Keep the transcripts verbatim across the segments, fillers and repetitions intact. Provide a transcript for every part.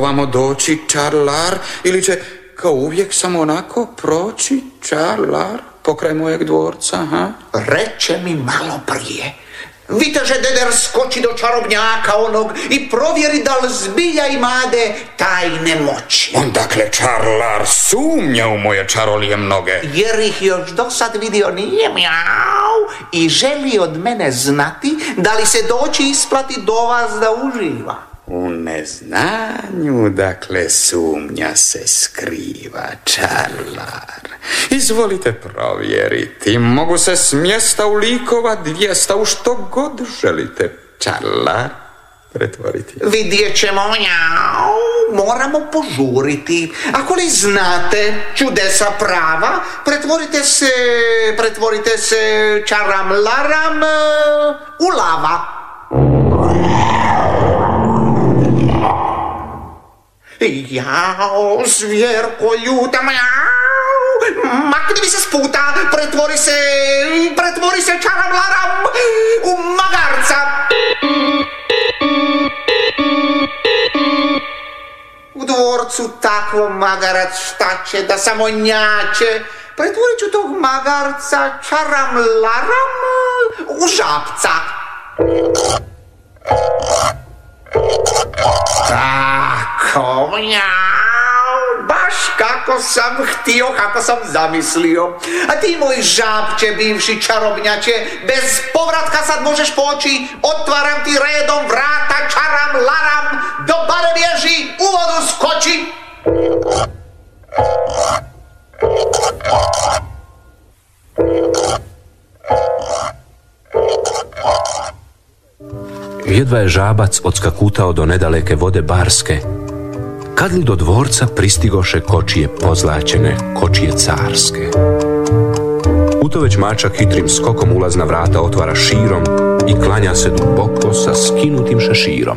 ovamo doći čarlar ili će kao uvijek samo onako proći čarlar pokraj mojeg dvorca, ha? Reče mi malo prije. Viteže deder skoči do čarobnjaka onog i provjeri da li zbilja imade tajne moći. On dakle čarlar sumnja u moje čarolije mnoge. Jer ih još do sad vidio nije, mjau, i želi od mene znati da li se doći isplati do vas da uživa. U neznanju, dakle, sumnja se skriva, čarlar. Izvolite provjeriti. Mogu se s mjesta u likova dvijesta u što god želite, čarlar, pretvoriti. Vidjet ćemo, njau, moramo požuriti. Ako li znate čudesa prava, pretvorite se, pretvorite se čaram laram u lava. Jao, zvjerko ljuta, jao, makni mi se s puta, pretvori se, pretvori se čaram laram u magarca. U dvorcu takvo magarac šta će da samo njače, pretvorit ću tog magarca čaram laram u žabca. Tako, mjau, baš kako sam htio, kako sam zamislio. A ti, moj žabče, bivši čarobnjače, bez povratka sad možeš poći. Otvaram ti redom vrata, čaram, laram, do bare bježi, u vodu skoči. Jedva je žabac odskakutao do nedaleke vode Barske, kad li do dvorca pristigoše kočije pozlaćene, kočije carske. U to već mačak hitrim skokom ulazna vrata otvara širom i klanja se duboko sa skinutim šeširom.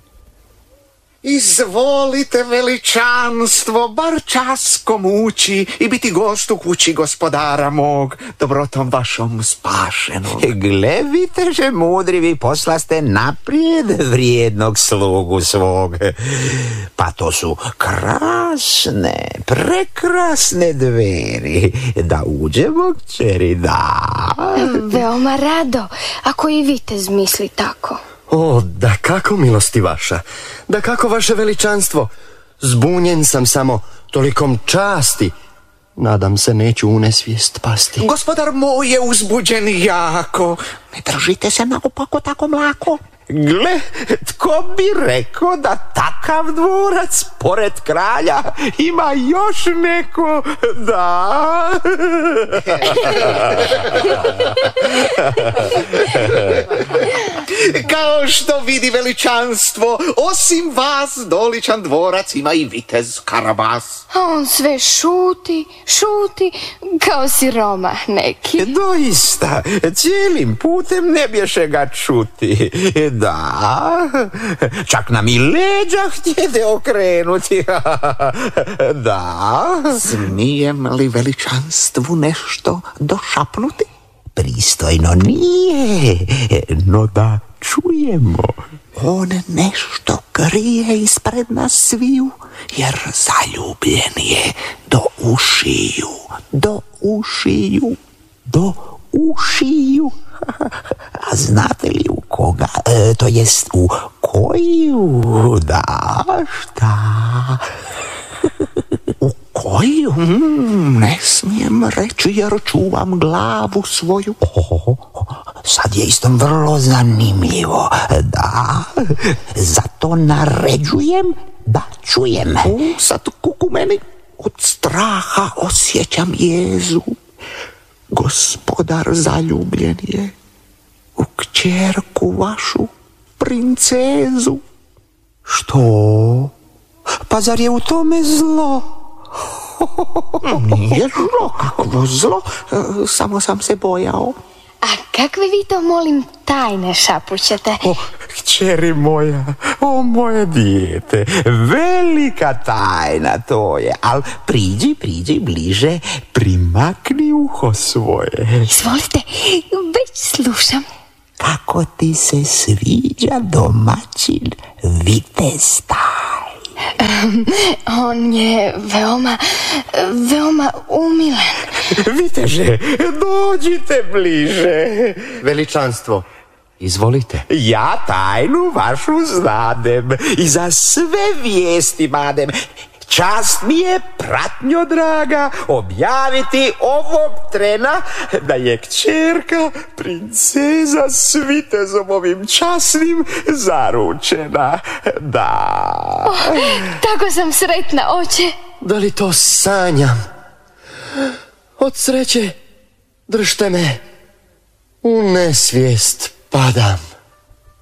Izvolite, veličanstvo, bar časkom ući i biti gost u kući gospodara mog, dobrotom vašom spašenog. Gle, viteže mudri, vi poslaste naprijed vrijednog slugu svog. Pa to su krasne, prekrasne dveri. Da uđemo, kćeri, da. Veoma rado, ako i vitez misli tako. O, da kako, milosti vaša, da kako, vaše veličanstvo. Zbunjen sam samo tolikom časti. Nadam se neću u nesvijest pasti. Gospodar moj je uzbuđen jako. Ne držite se naopako tako mlako. Gle, tko bi rekao da takav dvorac pored kralja ima još neko, da? Kao što vidi veličanstvo, osim vas doličan dvorac ima i vitez Karabas. A on sve šuti, šuti, kao siromah neki. Doista, cijelim putem ne bješe ga čuti. Da, čak nam i leđa htjede okrenuti. Da. Smijem li veličanstvu nešto došapnuti? Pristojno nije, no da čujemo. On nešto krije ispred nas sviju, jer zaljubljen je do ušiju, do ušiju, do ušiju. A znate li u koga, e, to jest u koju, da, šta? U koju? Hmm, ne smijem reći jer čuvam glavu svoju. O, sad je isto vrlo zanimljivo, da, zato naređujem da čujem. U, sad kuku meni, od straha osjećam jezu. Gospodar zaljubljen je u kćerku vašu, princezu. Što? Pa zar je u tome zlo? Nije zlo, kakvo zlo, samo sam se bojao. A kakve vi to, molim, tajne šapućete? O, kćeri moja, o moje dijete, velika tajna to je, al priđi, priđi bliže, primakni uho svoje. Izvolite, već slušam. Kako ti se sviđa domaćin vitez taj? On je veoma, veoma umilen. Viteže, dođite bliže. Veličanstvo, izvolite. Ja tajnu vašu znadem i za sve vijesti madem. Čast mi je, pratnjo draga, objaviti ovog trena da je kćerka princeza s vitezom ovim časnim zaručena. Da. Oh, tako sam sretna, oče. Da li to sanjam? Od sreće držte me, u nesvijest padam.